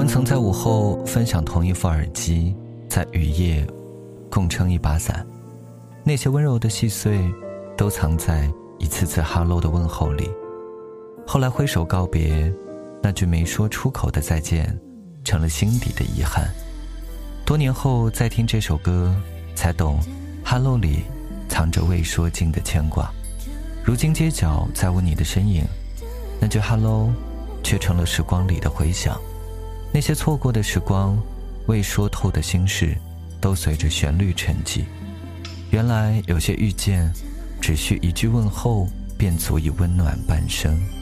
曾在午后分享同一副耳机，在雨夜共撑一把伞，那些温柔的细碎都藏在一次次哈喽的问候里。后来挥手告别，那句没说出口的再见成了心底的遗憾。多年后再听这首歌，才懂哈喽里藏着未说尽的牵挂。如今街角再无你的身影，那句哈喽却成了时光里的回响。那些错过的时光，未说透的心事，都随着旋律沉寂。原来有些遇见，只需一句问候，便足以温暖半生。